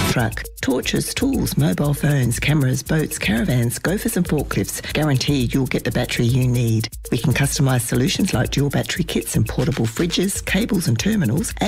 truck. Torches, tools, mobile phones, cameras, boats, caravans, gophers and forklifts. Guaranteed you'll get the battery you need. We can customise solutions like dual battery kits and portable fridges, cables and terminals at